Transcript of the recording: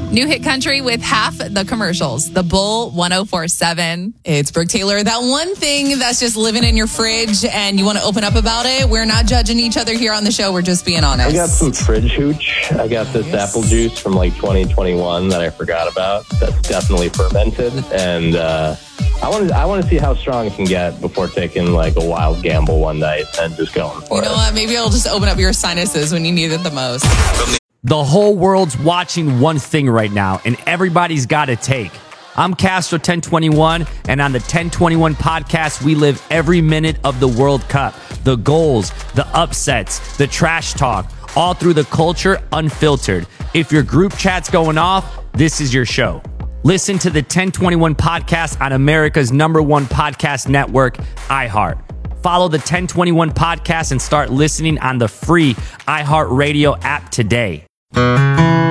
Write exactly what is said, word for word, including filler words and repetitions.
New Hit Country with half the commercials. The Bull one oh four point seven. It's Brooke Taylor. That one thing that's just living in your fridge and you want to open up about it. We're not judging each other here on the show. We're just being honest. I got some fridge hooch. I got this nice. apple juice from like twenty twenty-one that I forgot about. That's definitely fermented. And uh, I want to I want to see how strong it can get before taking like a wild gamble one night and just going for it. You know what? Maybe I'll just open up your sinuses when you need it the most. The whole world's watching one thing right now, and everybody's got a take. I'm Castro ten twenty-one, and on the ten twenty-one podcast, we live every minute of the World Cup. The goals, the upsets, the trash talk, all through the culture, unfiltered. If your group chat's going off, this is your show. Listen to the ten twenty-one podcast on America's number one podcast network, iHeart. Follow the ten twenty-one podcast and start listening on the free iHeartRadio app today.